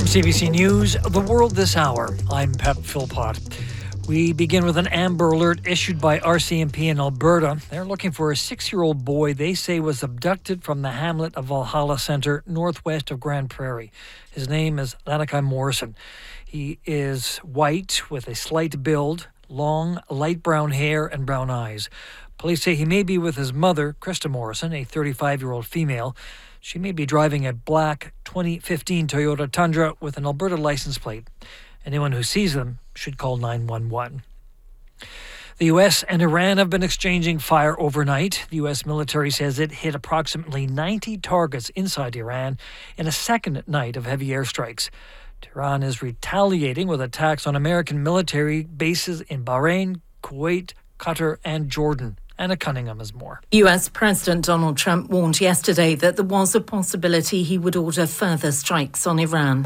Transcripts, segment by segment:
CBC News, The World This Hour. I'm Pep Philpott. We begin with an Amber Alert issued by RCMP in Alberta. They're looking for a 6-year-old boy they say was abducted from the hamlet of Valhalla Centre, northwest of Grand Prairie. His name is Lanakai Morrison. He is white with a slight build, long, light brown hair and brown eyes. Police say he may be with his mother, Krista Morrison, a 35-year-old female. She may be driving a black 2015 Toyota Tundra with an Alberta license plate. Anyone who sees them should call 911. The U.S. and Iran have been exchanging fire overnight. The U.S. military says it hit approximately 90 targets inside Iran in a second night of heavy airstrikes. Tehran is retaliating with attacks on American military bases in Bahrain, Kuwait, Qatar, and Jordan. Anna Cunningham has more. US President Donald Trump warned yesterday that there was a possibility he would order further strikes on Iran.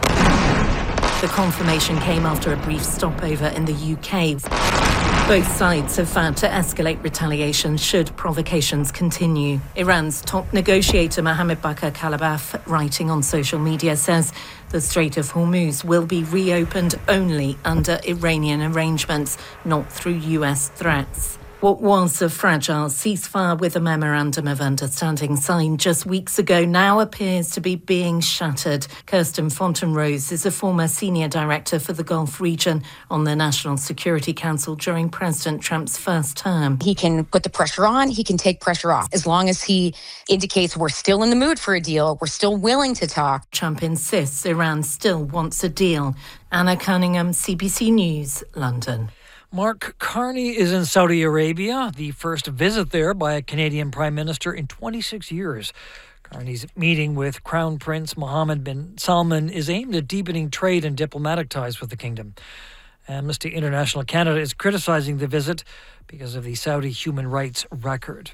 The confirmation came after a brief stopover in the UK. Both sides have vowed to escalate retaliation should provocations continue. Iran's top negotiator Mohammed Bakr Kalibaf, writing on social media, says the Strait of Hormuz will be reopened only under Iranian arrangements, not through US threats. What was a fragile ceasefire with a memorandum of understanding signed just weeks ago now appears to be being shattered. Kirsten Fontenrose is a former senior director for the Gulf region on the National Security Council during President Trump's first term. He can put the pressure on, he can take pressure off. As long as he indicates we're still in the mood for a deal, we're still willing to talk. Trump insists Iran still wants a deal. Anna Cunningham, CBC News, London. Mark Carney is in Saudi Arabia, the first visit there by a Canadian Prime Minister in 26 years. Carney's meeting with Crown Prince Mohammed bin Salman is aimed at deepening trade and diplomatic ties with the kingdom. Amnesty International Canada is criticizing the visit because of the Saudi human rights record.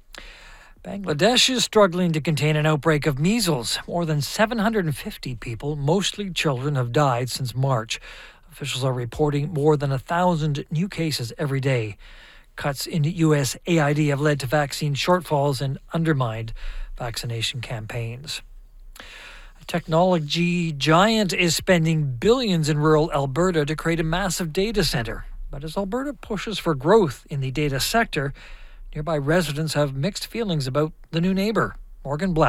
Bangladesh is struggling to contain an outbreak of measles. More than 750 people, mostly children, have died since March. Officials are reporting more than 1,000 new cases every day. Cuts in US AID have led to vaccine shortfalls and undermined vaccination campaigns. A technology giant is spending billions in rural Alberta to create a massive data centre. But as Alberta pushes for growth in the data sector, nearby residents have mixed feelings about the new neighbour. Morgan Black.